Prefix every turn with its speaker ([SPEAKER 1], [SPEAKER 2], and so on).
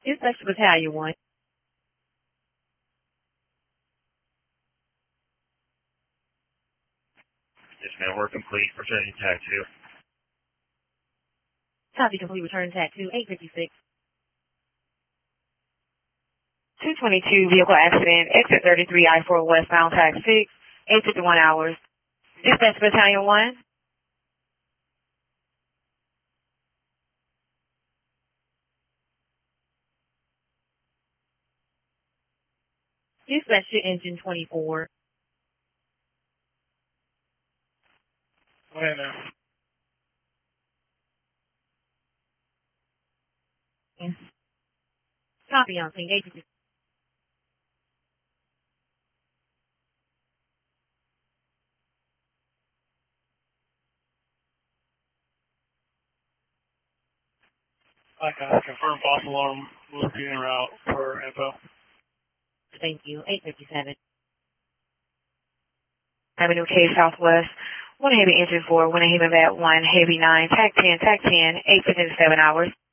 [SPEAKER 1] Dispatch Battalion 1.
[SPEAKER 2] Yes, ma'am. We're complete. Returning tag 2.
[SPEAKER 1] Copy complete. Return tag 2, 856. 222 vehicle accident, exit 33 I-4 westbound tag 6, 8:51 hours. Dispatch Battalion 1. Dispatch to engine 24.
[SPEAKER 3] Go ahead now.
[SPEAKER 1] Copy on scene, 856.
[SPEAKER 3] Like I confirm false alarm. We'll be en route for info.
[SPEAKER 1] Thank you, 857. Avenue K Southwest. 1 Heavy engine 4, 1 Heavy Vat 1, Heavy 9, tag 10, 8:57 hours.